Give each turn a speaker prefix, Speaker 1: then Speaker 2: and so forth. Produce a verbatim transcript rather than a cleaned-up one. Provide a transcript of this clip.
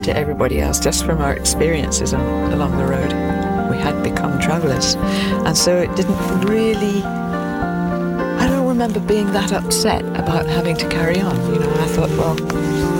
Speaker 1: to everybody else just from our experiences on, along the road. We had become travellers, and so it didn't really, I don't remember being that upset about having to carry on. You know, I thought, well,